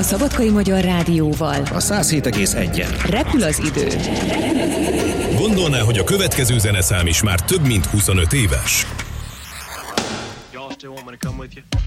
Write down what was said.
Szabadkai Magyar Rádióval. A 107,1-en. Repül az idő. Gondolná, hogy a következő zeneszám is már több mint 25 éves? Y'all still want me to come with you?